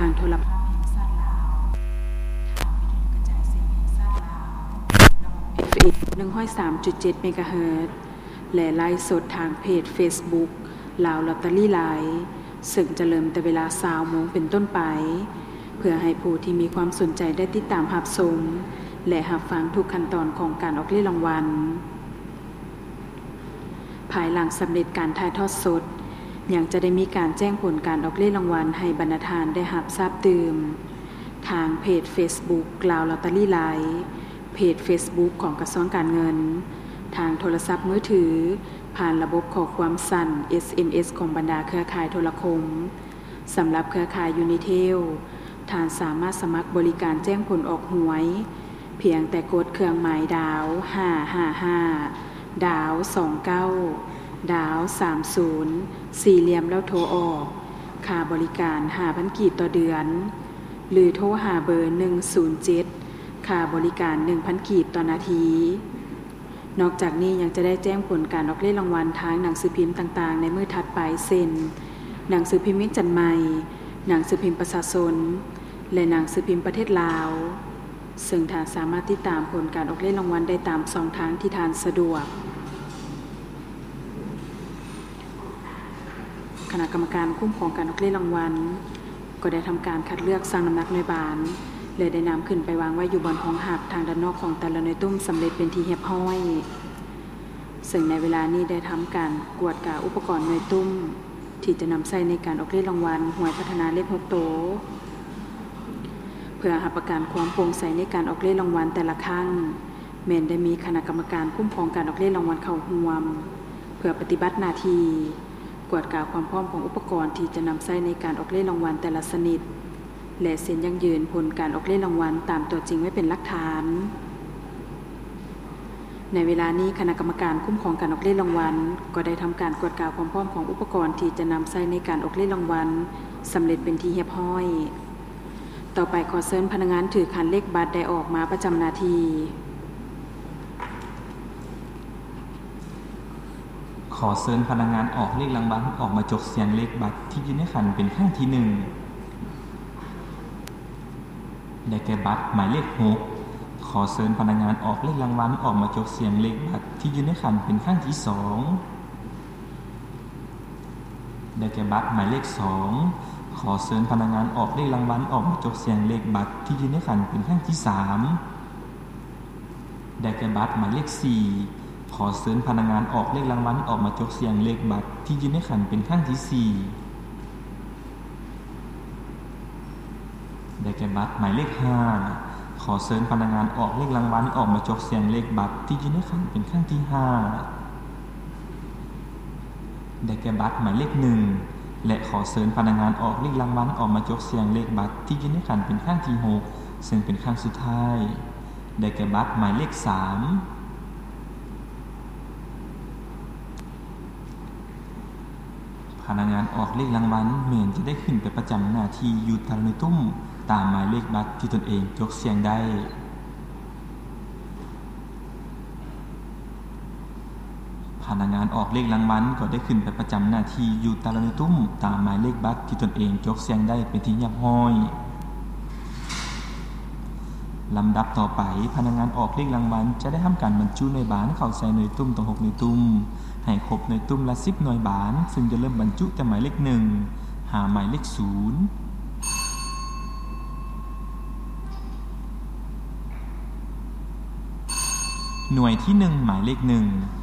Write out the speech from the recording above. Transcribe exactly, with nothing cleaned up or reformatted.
างโทรภาพแห่งชาติลาวทางวิทยุกระจายเสียงแห่งชาติลาวระบบ เอฟ เอ็ม หนึ่งร้อยสามจุดเจ็ด เมกะเฮิรตซ์และไลฟ์สดทางเพจ Facebook ลาวลอตเตอรี่ไลฟ์ซึ่งจะเริ่มแต่เวลา ยี่สิบ โมงเป็นต้นไปเพื่อให้ผู้ที่มีความสนใจได้ติดตามรับชมและรับฟังทุกขั้นตอนของการออกเลขรางวัลภายหลังสำเร็จการถ่ายทอดสดยังจะได้มีการแจ้งผลการออกเลขรางวัลให้บรรณาธิการได้รับทราบตื่มทางเพจ Facebook ลาวลอตเตอรี่ไลฟ์เพจ Facebook ของกระทรวงการเงินทางโทรศัพท์มือถือผ่านระบบข้อความสั้น เอส เอ็ม เอส ของบรรดาเครือข่ายโทรคมสำหรับเครือข่ายยูนิเทลท่านสามารถสมัครบริการแจ้งผลออกหวยเพียงแต่กดเครื่องหมายดาวห้าห้าห้าดาวสองเก้าดาวสามสิบสี่เหลี่ยมแล้วโทรออกค่าบริการ ห้าพัน กีบต่อเดือนหรือโทรหาเบอร์หนึ่งศูนย์เจ็ดค่าบริการ หนึ่งพัน กีบต่อนาทีนอกจากนี้ยังจะได้แจ้งผลการออกเลขรางวัลทางหนังสือพิมพ์ต่างๆในมื้อถัดไปเช่นหนังสือพิมพ์เวียงจันทน์ใหม่หนังสือพิมพ์ประชาชนและหนังสือพิมพ์ประเทศลาวซึ่งท่านสามารถติดตามผลการออกเลขรางวัลได้ตามช่องทางที่ท่านสะดวกคณะกรรมการคุ้มครองการออกเลขรางวัลก็ได้ทำการคัดเลือกสั่งน้ำหนักหน่วยบานและได้นำขึ้นไปวางไว้อยู่บนห้องหับทางด้านนอกของแต่ละหน่วยตุ้มสำเร็จเป็นที่เรียบร้อยซึ่งในเวลานี้ได้ทำการกวดกาอุปกรณ์หน่วยตุ้มที่จะนำใช้ในการออกเลขรางวัลหวยพัฒนาเลขหกโตเพื่อรับประกันความโปร่งใสในการออกเลขรางวัลแต่ละครั้งแม้นได้มีคณะกรรมการคุ้มครองการออกเลขรางวัลเข้าร่วมเพื่อปฏิบัติหน้าที่กวดกาความพร้อมของอุปกรณ์ที่จะนำใช้ในการออกเลขรางวัลแต่ละชนิดและเซ็นยั่งยืนผลการออกเลขรางวัลตามตัวจริงไว้เป็นหลักฐานในเวลานี้คณะกรรมการคุ้มครองการออกเลขรางวัลก็ได้ทำการกวดกาความพร้อมของอุปกรณ์ที่จะนำใช้ในการออกเลขรางวัลสำเร็จเป็นที่เรียบร้อยต่อไปขอเชิญพนักงานถือคันเลขบัตรได้ออกมาประจำหน้าที่ขอเชิญพนักงานออกเลขรางวัลออกมาจกเสียงเลขบัตรที่อยู่ในขันเป็นครั้งที่หนึ่งได้แก่บัตรหมายเลขหกขอเชิญพนักงานออกเลขรางวัลออกมาจกเสียงเลขบัตรที่อยู่ในขันเป็นครั้งที่สองได้แก่บัตรหมายเลขสองขอเชิญพนักงานออกเลขรางวัลออกมาจกเสียงเลขบัตรที่อยู่ในขันเป็นครั้งที่สามได้แก่บัตรหมายเลขสี่ขอเชิญพนักงานออกเลขรางวัลออกมาจกเสียงเลขบัตรที่อยู่ในขันเป็นครั้งที่สี่ได้แก่บัตรหมายเลขห้าขอเชิญพนักงานออกเลขรางวัลออกมาจกเสียงเลขบัตรที่อยู่ในขันเป็นครั้งที่ห้าได้แก่บัตรหมายเลขหนึ่งและขอเชิญพนักงานออกเลขรางวัลออกมาจกเสียงเลขบัตรที่อยู่ในขันเป็นครั้งที่หกซึ่งเป็นครั้งสุดท้ายได้แก่บัตรหมายเลขสามพนักงานออกเลขรางวัลเมนจะได้ขึ้นไปประจำหน้าที่อยู่ตามในตุ้มตามหมายเลขบัตรที่ตนเองจกเสียงได้พนักงานออกเลขรางวัลก็ได้ขึ้นไปประจำหน้าที่อยู่ตามในตุ้มตามหมายเลขบัตรที่ตนเองจกเสียงได้เป็นที่เรียบร้อยลำดับต่อไปพนักงานออกเลขรางวัลจะได้ทำการบรรจุหน่วยบานเข้าใส่หน่วยตุ้มต่อหกหน่วยตุ้มให้ครบหน่วยตุ้มละสิบหน่วยบานซึ่งจะเริ่มบรรจุแต่หมายเลขหนึ่งหาหมายเลขศูนย์หน่วยที่หนึ่งหมายเลขหนึ่ง